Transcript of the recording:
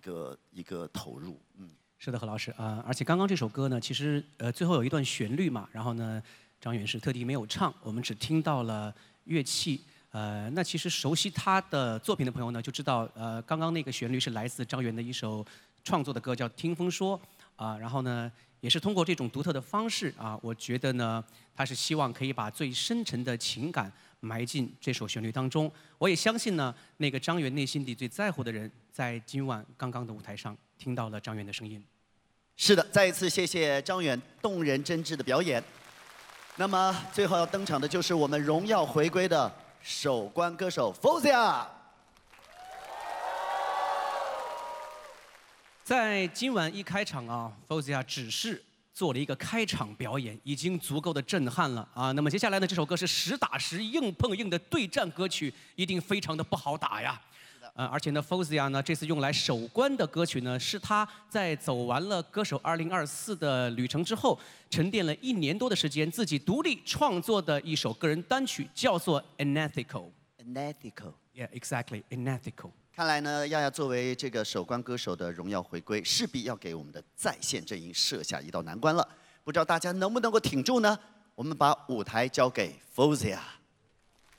一个投入。 是的，何老师啊，而且刚刚这首歌呢，其实最后有一段旋律嘛，然后呢，张远是特地没有唱，我们只听到了乐器。那其实熟悉他的作品的朋友呢，就知道刚刚那个旋律是来自张远的一首创作的歌，叫《听风说》啊。然后呢，也是通过这种独特的方式啊，我觉得呢，他是希望可以把最深沉的情感埋进这首旋律当中。我也相信呢，那个张远内心里最在乎的人，在今晚刚刚的舞台上听到了张远的声音。 是的，再一次谢谢张远动人真挚的表演。那么最后要登场的就是我们荣耀回归的首关歌手 Fawzia。 在今晚一开场啊 ，Fawzia 只是做了一个开场表演，已经足够的震撼了啊。那么接下来呢，这首歌是实打实、硬碰硬的对战歌曲，一定非常的不好打呀。而且呢 ，Fawzia 呢这次用来首关的歌曲呢，是他在走完了歌手2024的旅程之后，沉淀了1年多的时间，自己独立创作的一首个人单曲，叫做 Unethical。Yeah, exactly, Unethical。 看来呢，亚亚作为这个首关歌手的荣耀回归，势必要给我们的在线阵营设下一道难关了。不知道大家能不能够挺住呢？我们把舞台交给 Fawzia。